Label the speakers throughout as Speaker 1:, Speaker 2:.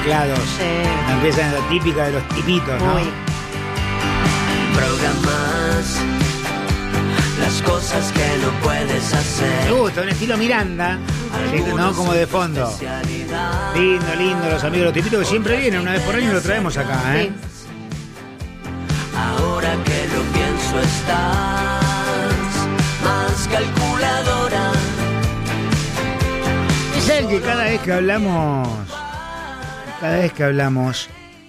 Speaker 1: Mezclados.
Speaker 2: Sí.
Speaker 1: Empiezan la típica de los tipitos, ¿no?
Speaker 2: Muy.
Speaker 3: Programas las cosas que no puedes hacer.
Speaker 1: Me gusta, un estilo Miranda, ¿no? Como de fondo.
Speaker 3: Especialidad.
Speaker 1: Lindo, los amigos de los tipitos que siempre vienen una vez por año y lo traemos acá, ¿eh?
Speaker 2: Sí.
Speaker 3: Ahora que lo pienso estás más calculadora.
Speaker 1: Es el que cada vez que hablamos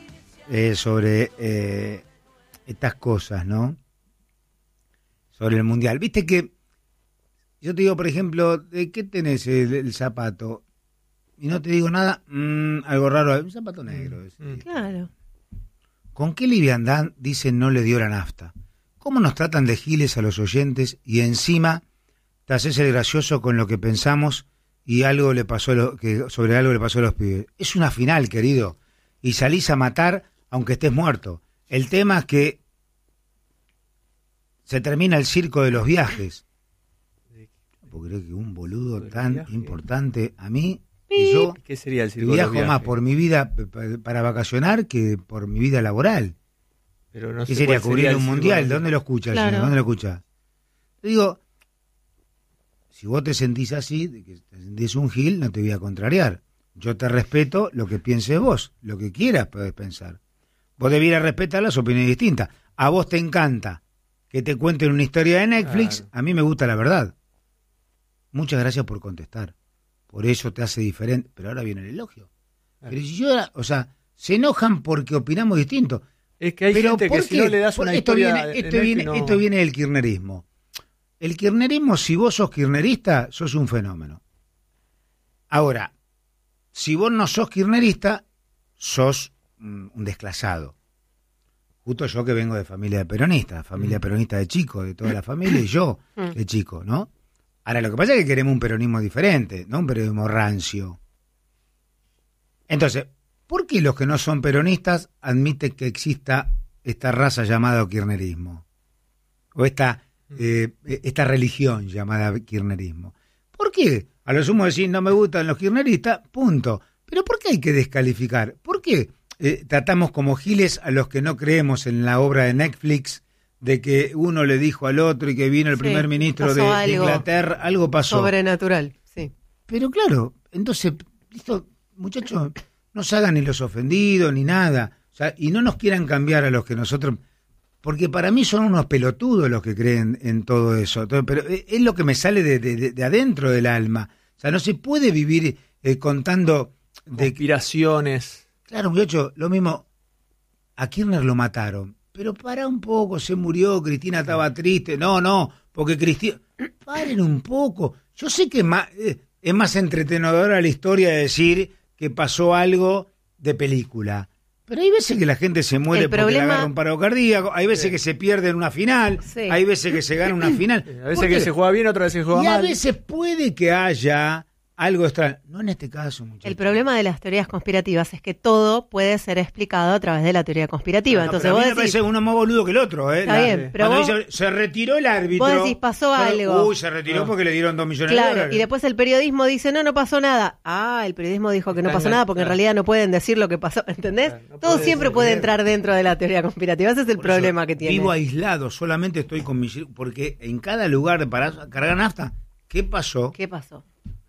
Speaker 1: sobre estas cosas, ¿no? Sobre el mundial. Viste que yo te digo, por ejemplo, ¿de qué tenés el zapato? Y no te digo nada, algo raro, un zapato negro.
Speaker 2: Claro.
Speaker 1: ¿Con qué liviandad dicen no le dio la nafta? ¿Cómo nos tratan de giles a los oyentes y encima te haces el gracioso con lo que pensamos y algo le pasó sobre algo le pasó a los pibes? Es una final, querido, y salís a matar aunque estés muerto. El tema es que se termina el circo de los viajes. ¿Puedo creer que un boludo tan importante a mí, que yo
Speaker 4: ¿Qué sería el circo de los
Speaker 1: viajo
Speaker 4: viajes?
Speaker 1: más por mi vida para vacacionar que por mi vida laboral?
Speaker 4: Pero no
Speaker 1: ¿Qué
Speaker 4: sé
Speaker 1: sería
Speaker 4: cuál
Speaker 1: cubrir
Speaker 4: el
Speaker 1: un
Speaker 4: circo
Speaker 1: mundial?
Speaker 4: de los
Speaker 1: ¿Dónde lo escuchas,
Speaker 2: Claro.
Speaker 1: señor? ¿Dónde lo escuchas? Te digo, si vos te sentís así, de que te sentís un gil, no te voy a contrariar. Yo te respeto lo que pienses vos, lo que quieras podés pensar. Vos debieras respetar las opiniones distintas. A vos te encanta que te cuenten una historia de Netflix,
Speaker 4: Claro.
Speaker 1: a mí me gusta la verdad. Muchas gracias por contestar. Por eso te hace diferente. Pero ahora viene el elogio.
Speaker 4: Claro.
Speaker 1: Pero si yo era, o sea, se enojan porque opinamos distinto.
Speaker 4: Es que hay
Speaker 1: Pero
Speaker 4: gente
Speaker 1: ¿por
Speaker 4: que si
Speaker 1: qué?
Speaker 4: no le das una
Speaker 1: Esto
Speaker 4: historia...
Speaker 1: viene,
Speaker 4: de
Speaker 1: esto,
Speaker 4: Netflix,
Speaker 1: viene,
Speaker 4: no-
Speaker 1: esto viene del kirchnerismo. El kirchnerismo, si vos sos kirchnerista, sos un fenómeno. Ahora, si vos no sos kirchnerista, sos un desclasado. Justo yo que vengo de familia peronista de chico, de toda la familia, y yo de chico, ¿no? Ahora, lo que pasa es que queremos un peronismo diferente, no un peronismo rancio. Entonces, ¿por qué los que no son peronistas admiten que exista esta raza llamada kirchnerismo? O esta religión llamada kirchnerismo. ¿Por qué? A lo sumo decir, no me gustan los kirchneristas, punto. Pero ¿por qué hay que descalificar? ¿Por qué tratamos como giles a los que no creemos en la obra de Netflix, de que uno le dijo al otro y que vino el
Speaker 2: Sí,
Speaker 1: primer ministro
Speaker 2: pasó
Speaker 1: de
Speaker 2: algo.
Speaker 1: Inglaterra, algo pasó?
Speaker 2: Sobrenatural, sí.
Speaker 1: Pero claro, entonces, listo, muchachos, no se hagan ni los ofendidos ni nada. O sea, y no nos quieran cambiar a los que nosotros... Porque para mí son unos pelotudos los que creen en todo eso. Pero es lo que me sale de adentro del alma. O sea, no se puede vivir contando de...
Speaker 4: Conspiraciones.
Speaker 1: Claro, muchacho, lo mismo. A Kirchner lo mataron. Pero para un poco, se murió, Cristina estaba triste. No, porque Cristina... Paren un poco. Yo sé que es más entretenedora la historia de decir que pasó algo de película. Pero hay veces que la gente se muere porque le agarra un paro cardíaco, hay veces que se pierde en una final, hay veces que se gana una final.
Speaker 4: A veces que se juega bien, otras veces se juega
Speaker 1: y
Speaker 4: mal.
Speaker 1: a veces puede que haya algo extraño. No en este caso, muchachos.
Speaker 2: El problema de las teorías conspirativas es que todo puede ser explicado a través de la teoría conspirativa.
Speaker 1: No,
Speaker 2: Entonces
Speaker 1: pero a mí
Speaker 2: vos
Speaker 1: me
Speaker 2: decís,
Speaker 1: parece uno más boludo que el otro.
Speaker 2: Está bien, pero
Speaker 1: cuando
Speaker 2: vos-
Speaker 1: dice, se retiró el árbitro.
Speaker 2: vos decís, pasó algo.
Speaker 1: Uy, se retiró porque le dieron 2 millones de
Speaker 2: claro,
Speaker 1: dólares.
Speaker 2: y después el periodismo dice, no pasó nada. Ah, el periodismo dijo que no
Speaker 4: Está
Speaker 2: pasó
Speaker 4: en la-
Speaker 2: nada porque en
Speaker 4: claro.
Speaker 2: realidad no pueden decir lo que pasó, ¿entendés?
Speaker 4: Claro, no
Speaker 2: Todo
Speaker 4: puede
Speaker 2: siempre
Speaker 4: ser
Speaker 2: puede
Speaker 4: bien.
Speaker 2: entrar dentro de la teoría conspirativa. Ese es el
Speaker 1: Por eso,
Speaker 2: problema que tiene.
Speaker 1: Vivo aislado, solamente estoy con mi... Porque en cada lugar para cargar nafta, ¿qué pasó?
Speaker 2: ¿Qué pasó?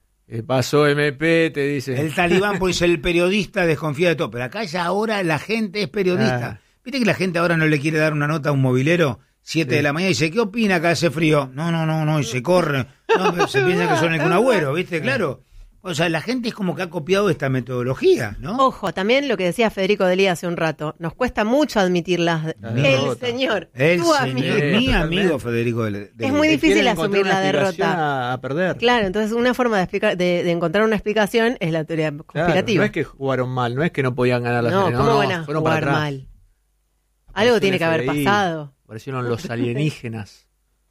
Speaker 4: Pasó MP, te dice.
Speaker 1: El talibán, pues el periodista desconfía de todo. Pero acá ya ahora la gente es periodista. ¿Viste que la gente ahora no le quiere dar una nota a un movilero 7 de la mañana y dice, ¿qué opina que hace frío? No, y se corre. No, pero se piensa que son el Kun Agüero, ¿viste? Claro. O sea, la gente es como que ha copiado esta metodología, ¿no?
Speaker 2: Ojo, también lo que decía Federico Delía hace un rato, nos cuesta mucho admitirlas.
Speaker 4: La
Speaker 2: El
Speaker 4: derrota.
Speaker 2: señor,
Speaker 1: El
Speaker 2: tu
Speaker 1: señor,
Speaker 2: amigo.
Speaker 1: mi
Speaker 4: Totalmente.
Speaker 1: amigo Federico
Speaker 2: Es muy difícil
Speaker 4: Quieren
Speaker 2: asumir
Speaker 4: encontrar
Speaker 2: la
Speaker 4: una explicación
Speaker 2: derrota.
Speaker 4: a perder.
Speaker 2: Claro, entonces una forma de explicar, de encontrar una explicación es la teoría
Speaker 4: Claro,
Speaker 2: conspirativa.
Speaker 4: no es que jugaron mal, no es que no podían ganar la
Speaker 2: No,
Speaker 4: serie,
Speaker 2: ¿cómo van a
Speaker 4: fueron para
Speaker 2: jugar
Speaker 4: atrás.
Speaker 2: mal?
Speaker 4: Apareció
Speaker 2: Algo tiene
Speaker 4: el
Speaker 2: que haber
Speaker 4: FBI,
Speaker 2: pasado.
Speaker 4: Aparecieron los alienígenas.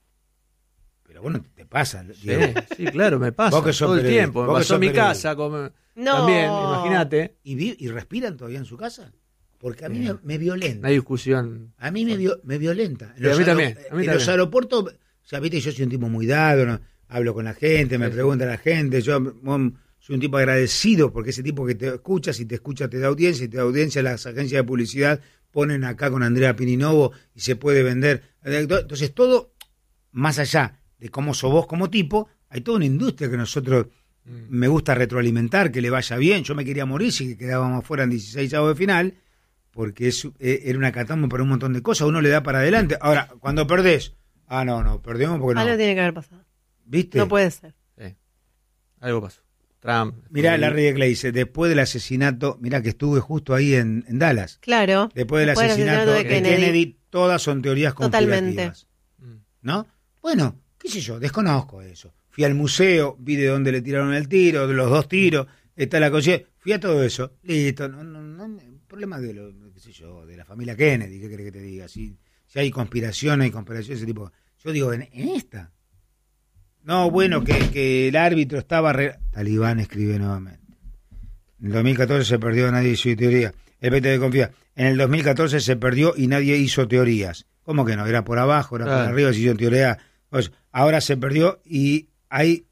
Speaker 1: Pero bueno, te pasa.
Speaker 4: Sí,
Speaker 1: Diego.
Speaker 4: sí, claro, me pasa
Speaker 1: Vos que sos
Speaker 4: todo el
Speaker 1: periodista,
Speaker 4: tiempo. Me
Speaker 1: vos que
Speaker 4: pasó
Speaker 1: sos
Speaker 4: en mi
Speaker 1: periodista.
Speaker 4: casa.
Speaker 2: No.
Speaker 4: También, imagínate.
Speaker 1: ¿Y respiran todavía en su casa? Porque a mí me violenta.
Speaker 4: No hay discusión.
Speaker 1: A mí me violenta.
Speaker 4: Sí, a mí también, a mí
Speaker 1: En los
Speaker 4: también.
Speaker 1: aeropuertos, o sea, viste, yo soy un tipo muy dado, ¿no? Hablo con la gente, me pregunta la gente, yo soy un tipo agradecido porque ese tipo que te escucha, si te escucha te da audiencia, y te da audiencia las agencias de publicidad ponen acá con Andrea Pininovo y se puede vender. Entonces todo, más allá de cómo sos vos como tipo, hay toda una industria que nosotros me gusta retroalimentar, que le vaya bien. Yo me quería morir si quedábamos fuera en 16avos de final, porque era una catambo para un montón de cosas, uno le da para adelante. Ahora, cuando perdés, no, perdemos porque no.
Speaker 2: Algo tiene que haber pasado.
Speaker 1: ¿Viste?
Speaker 2: No puede ser.
Speaker 4: Sí. Algo pasó. Trump.
Speaker 1: Mirá, Larry Eckler dice, después del asesinato, mirá que estuve justo ahí en Dallas.
Speaker 2: Claro.
Speaker 1: Después del asesinato de Kennedy, todas son teorías conspirativas.
Speaker 2: Totalmente.
Speaker 1: ¿No? Bueno, qué sé yo, desconozco eso. Fui al museo, vi de dónde le tiraron el tiro, de los 2 tiros, está la cosa, fui a todo eso. Listo, no problema de qué sé yo, de la familia Kennedy, ¿qué querés que te diga? Si hay conspiración, ese tipo. Yo digo, en esta. No, bueno, que el árbitro estaba... Talibán escribe nuevamente. En el 2014 se perdió, nadie hizo teoría. El PT confía. En el 2014 se perdió y nadie hizo teorías. ¿Cómo que no? Era por abajo, era por arriba, se hizo teoría. Pues, ahora se perdió y hay...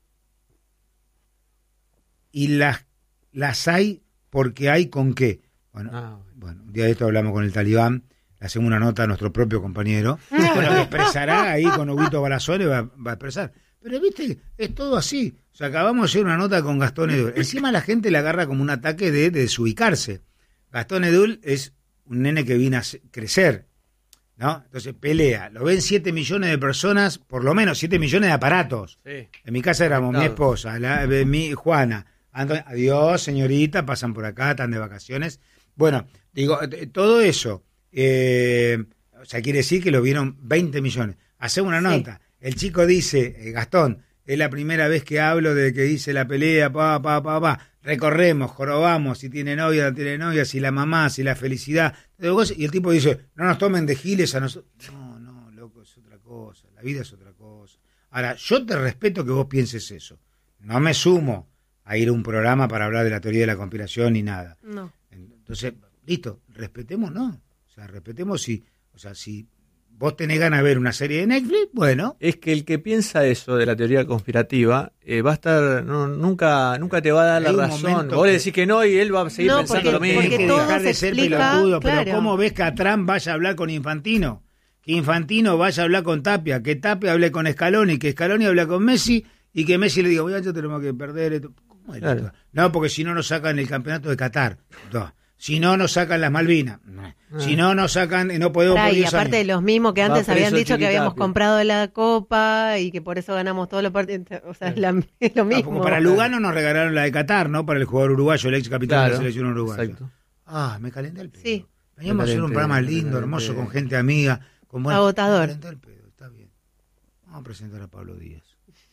Speaker 1: Y las hay porque hay con qué. Bueno, un día de esto hablamos con el Talibán, le hacemos una nota a nuestro propio compañero. Bueno, que expresará ahí con Huguito Balazones, va a expresar. Pero, viste, es todo así. O sea, acabamos de hacer una nota con Gastón Edul. Encima la gente le agarra como un ataque de desubicarse. Gastón Edul es un nene que vino a crecer, ¿no? Entonces pelea. Lo ven 7 millones de personas, por lo menos 7 millones de aparatos. Sí. En mi casa éramos mi esposa, mi Juana. Adiós, señorita, pasan por acá, están de vacaciones. Bueno, digo, todo eso, o sea, quiere decir que lo vieron 20 millones. Hacemos una nota. El chico dice, Gastón, es la primera vez que hablo de que hice la pelea, recorremos, jorobamos, si tiene novia, no tiene novia, si la mamá, si la felicidad. Y el tipo dice, no nos tomen de giles a nosotros. No, loco, es otra cosa, la vida es otra cosa. Ahora, yo te respeto que vos pienses eso. No me sumo a ir a un programa para hablar de la teoría de la conspiración ni nada.
Speaker 2: No.
Speaker 1: Entonces, listo, respetemos, ¿no? O sea, respetemos si vos tenés ganas de ver una serie de Netflix, bueno.
Speaker 4: Es que el que piensa eso de la teoría conspirativa va a estar, nunca te va a dar la razón. Vos le decís que no y él va a seguir pensando lo mismo.
Speaker 1: Hay que dejar de ser pelotudo, claro. Pero ¿cómo ves que a Trump vaya a hablar con Infantino? Que Infantino vaya a hablar con Tapia, que Tapia hable con Scaloni, que Scaloni hable con Messi y que Messi le diga, yo tenemos que perder esto. ¿Cómo es esto? No, porque si no nos sacan el campeonato de Qatar. No. Si no nos sacan las Malvinas. Si no nos sacan, no podemos por 10
Speaker 2: y aparte
Speaker 1: años.
Speaker 2: De los mismos que antes habían dicho que habíamos comprado la Copa y que por eso ganamos todos los partidos. O sea, es lo mismo.
Speaker 1: Como para Lugano nos regalaron la de Qatar, ¿no? Para el jugador uruguayo, el ex capitán de la selección uruguaya.
Speaker 4: Exacto.
Speaker 1: Me calenté el pedo.
Speaker 2: Sí.
Speaker 1: Veníamos a hacer un programa lindo, hermoso, con gente amiga.
Speaker 2: Agotador.
Speaker 1: Me calenté el pedo, está bien. Vamos a presentar a Pablo Díaz.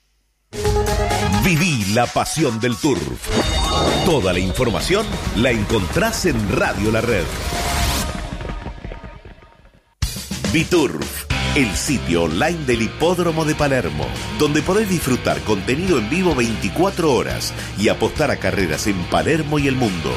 Speaker 5: Viví la pasión del turf. Toda la información la encontrás en Radio La Red. Biturf, el sitio online del Hipódromo de Palermo, donde podés disfrutar contenido en vivo 24 horas y apostar a carreras en Palermo y el mundo.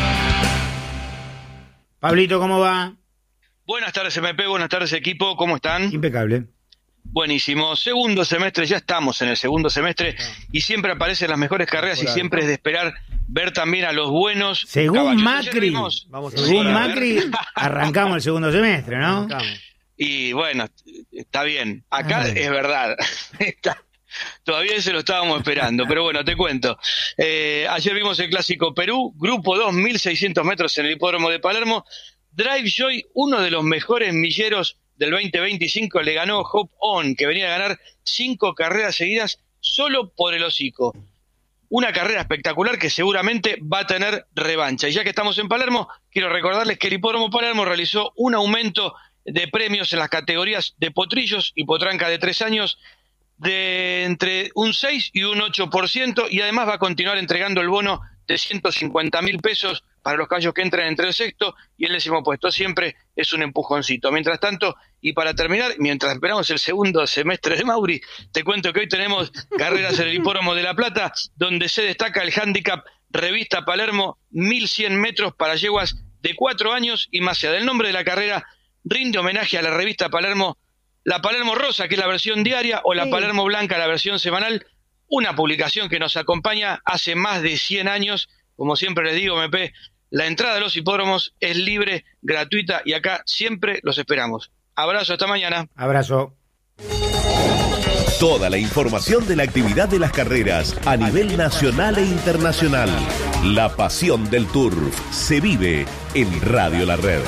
Speaker 1: Pablito, ¿cómo va?
Speaker 6: Buenas tardes, MP, buenas tardes, equipo, ¿cómo están?
Speaker 1: Impecable.
Speaker 6: Buenísimo, segundo semestre, ya estamos en el segundo semestre y siempre aparecen las mejores carreras y siempre es de esperar ver también a los buenos
Speaker 1: según
Speaker 6: caballos.
Speaker 1: Macri, arrancamos el segundo semestre, ¿no?
Speaker 6: Y bueno, está bien, acá es verdad, todavía se lo estábamos esperando, pero bueno, te cuento. Ayer vimos el Clásico Perú, Grupo 2, 1.600 metros en el Hipódromo de Palermo. Drive Joy, uno de los mejores milleros del 2025, le ganó Hope On, que venía a ganar 5 carreras seguidas solo por el hocico. Una carrera espectacular que seguramente va a tener revancha. Y ya que estamos en Palermo, quiero recordarles que el Hipódromo Palermo realizó un aumento de premios en las categorías de potrillos y potranca de 3 años de entre un 6 y un 8%, y además va a continuar entregando el bono de 150.000 pesos para los caballos que entran entre el sexto y el 10º puesto. Siempre es un empujoncito. Mientras tanto, y para terminar, mientras esperamos el segundo semestre de Mauri, te cuento que hoy tenemos carreras en el Hipódromo de La Plata, donde se destaca el handicap Revista Palermo, 1.100 metros para yeguas de 4 años y más allá. El nombre de la carrera rinde homenaje a la Revista Palermo, la Palermo Rosa, que es la versión diaria, o la Palermo Blanca, la versión semanal. una publicación que nos acompaña hace más de 100 años. Como siempre les digo, MP, la entrada a los hipódromos es libre, gratuita, y acá siempre los esperamos. Abrazo, hasta mañana.
Speaker 1: Abrazo.
Speaker 5: Toda la información de la actividad de las carreras a nivel nacional e internacional. La pasión del Turf se vive en Radio La Red.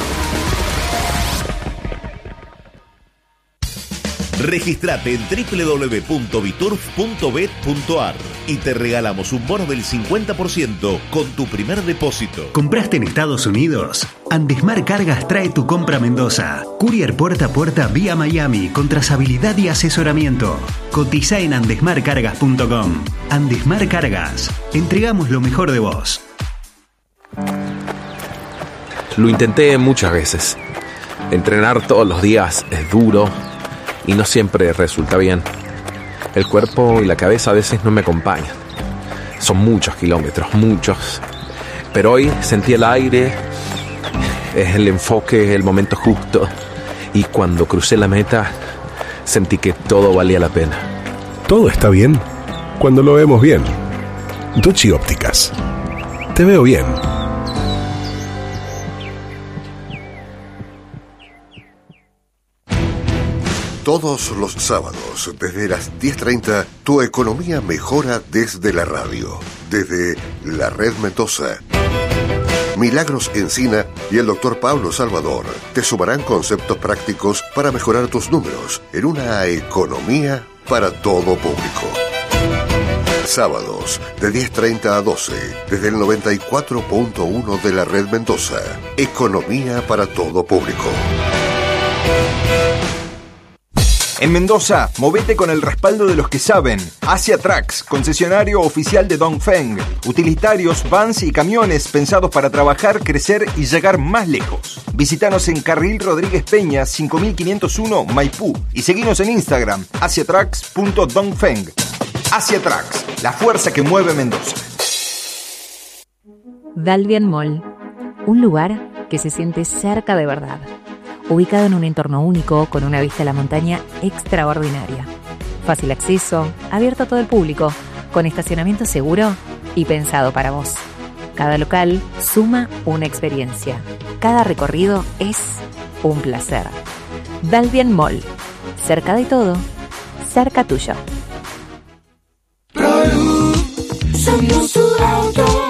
Speaker 5: Registrate en www.biturf.bet.ar y te regalamos un bono del 50% con tu primer depósito.
Speaker 7: ¿Compraste en Estados Unidos? Andesmar Cargas trae tu compra a Mendoza. Courier puerta a puerta vía Miami con trazabilidad y asesoramiento. Cotiza en andesmarcargas.com. Andesmar Cargas. Entregamos lo mejor de vos.
Speaker 8: Lo intenté muchas veces. Entrenar todos los días es duro y no siempre resulta bien. El cuerpo y la cabeza a veces no me acompañan. Son muchos kilómetros, muchos. Pero hoy sentí el aire, es el enfoque, el momento justo. Y cuando crucé la meta, sentí que todo valía la pena.
Speaker 9: Todo está bien cuando lo vemos bien. Dochi Ópticas. Te veo bien.
Speaker 10: Todos los sábados, desde las 10:30, tu economía mejora desde la radio, desde La Red Mendoza. Milagros Encina y el Dr. Pablo Salvador te sumarán conceptos prácticos para mejorar tus números en una economía para todo público. Sábados, de 10:30 a 12, desde el 94.1 de La Red Mendoza. Economía para todo público.
Speaker 11: En Mendoza, movete con el respaldo de los que saben. Asia Trucks, concesionario oficial de Dongfeng. Utilitarios, vans y camiones pensados para trabajar, crecer y llegar más lejos. Visítanos en Carril Rodríguez Peña, 5501, Maipú. Y seguinos en Instagram, asiatrucks.dongfeng. Asia Trucks, la fuerza que mueve Mendoza.
Speaker 12: Dalvian Mall, un lugar que se siente cerca de verdad. Ubicado en un entorno único, con una vista a la montaña extraordinaria. Fácil acceso, abierto a todo el público, con estacionamiento seguro y pensado para vos. Cada local suma una experiencia. Cada recorrido es un placer. Dalvian Mall. Cerca de todo, cerca tuyo.
Speaker 3: Somos tu auto.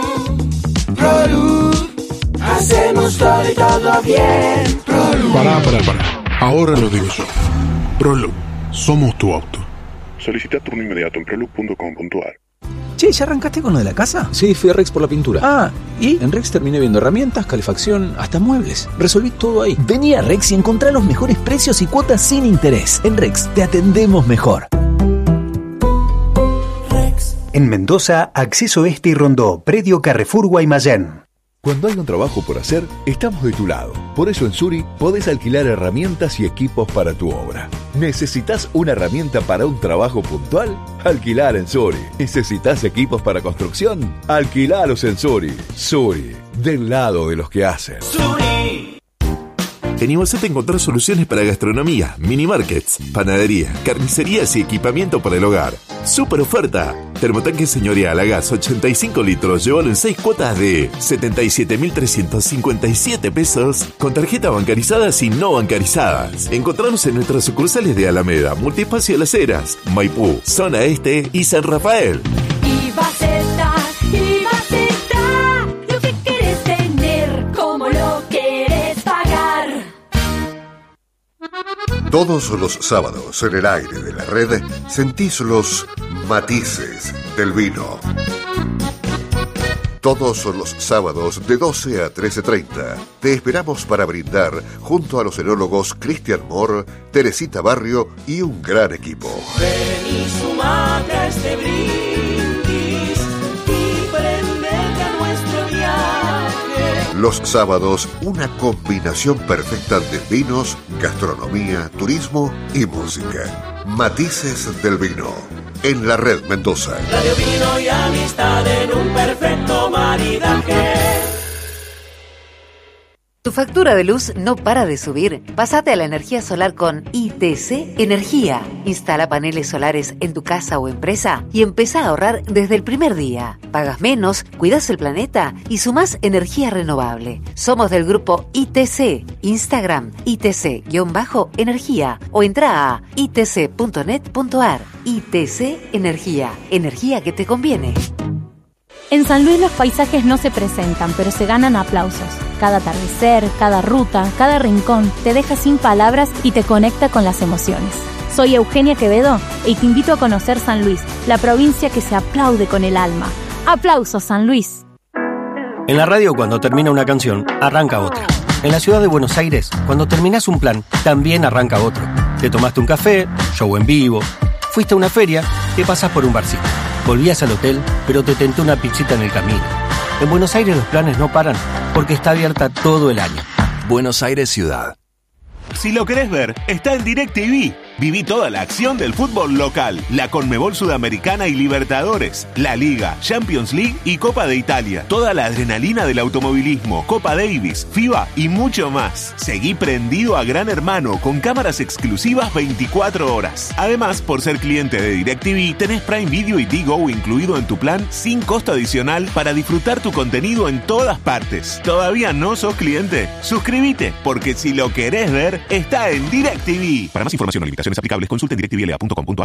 Speaker 3: Hacemos todo y todo bien.
Speaker 13: Pará. Ahora lo digo yo. Prolub, somos tu auto.
Speaker 14: Solicita turno inmediato en prolub.com.ar.
Speaker 15: Che, ¿ya arrancaste con lo de la casa?
Speaker 16: Sí, fui a Rex por la pintura.
Speaker 15: Ah, ¿y?
Speaker 16: En Rex terminé viendo herramientas, calefacción, hasta muebles. Resolví todo ahí.
Speaker 15: Vení a Rex y encontrá los mejores precios y cuotas sin interés. En Rex te atendemos mejor.
Speaker 7: Rex. En Mendoza, Acceso Este y Rondó, predio Carrefour Guaymallén.
Speaker 17: Cuando hay un trabajo por hacer, estamos de tu lado. Por eso en Suri podés alquilar herramientas y equipos para tu obra. ¿Necesitas una herramienta para un trabajo puntual? Alquilar en Suri. ¿Necesitas equipos para construcción? Alquilalos en Suri. Suri, del lado de los que hacen.
Speaker 5: Suri. En Ivocet encontrás soluciones para gastronomía, mini markets, panadería, carnicerías y equipamiento para el hogar. ¡Super oferta! Termotanque señorial a gas 85 litros, llévalo en 6 cuotas de 77.357 pesos con tarjeta bancarizadas y no bancarizadas. Encontranos en nuestras sucursales de Alameda, Multiespacio Las Heras, Maipú, Zona Este y San Rafael.
Speaker 3: Ivaceta, lo que querés tener, como lo querés pagar.
Speaker 10: Todos los sábados en el aire de la red sentís los matices del vino. Todos los sábados de 12 a 13:30 te esperamos para brindar junto a los enólogos Cristian Moore, Teresita Barrio y un gran equipo.
Speaker 3: Ven y sumate a este brindis y prendete a nuestro viaje.
Speaker 10: Los sábados, una combinación perfecta de vinos, gastronomía, turismo y música. Matices del vino, en la Red Mendoza.
Speaker 3: Radio, vino y amistad en un perfecto maridaje.
Speaker 18: ¿Tu factura de luz no para de subir? Pásate a la energía solar con ITC Energía. Instala paneles solares en tu casa o empresa y empezá a ahorrar desde el primer día. Pagas menos, cuidas el planeta y sumás energía renovable. Somos del grupo ITC. Instagram ITC-energía o entra a itc.net.ar. ITC Energía. Energía que te conviene.
Speaker 19: En San Luis los paisajes no se presentan, pero se ganan aplausos. Cada atardecer, cada ruta, cada rincón te deja sin palabras y te conecta con las emociones. Soy Eugenia Quevedo y te invito a conocer San Luis, la provincia que se aplaude con el alma. ¡Aplausos, San Luis!
Speaker 20: En la radio, cuando termina una canción, arranca otra. En la ciudad de Buenos Aires, cuando terminás un plan, también arranca otro. Te tomaste un café, show en vivo, fuiste a una feria, te pasás por un barcito. Volvías al hotel, pero te tentó una pizzita en el camino. En Buenos Aires los planes no paran, porque está abierta todo el año.
Speaker 5: Buenos Aires Ciudad.
Speaker 21: Si lo querés ver, está en DirecTV. Viví toda la acción del fútbol local, la Conmebol Sudamericana y Libertadores, la Liga, Champions League y Copa de Italia. Toda la adrenalina del automovilismo, Copa Davis, FIBA y mucho más. Seguí prendido a Gran Hermano con cámaras exclusivas 24 horas. Además, por ser cliente de DirecTV, tenés Prime Video y Digo incluido en tu plan sin costo adicional para disfrutar tu contenido en todas partes. ¿Todavía no sos cliente? Suscríbete, porque si lo querés ver, está en DirecTV. Para más información o limitaciones aplicables, consulta en directvla.com.ar.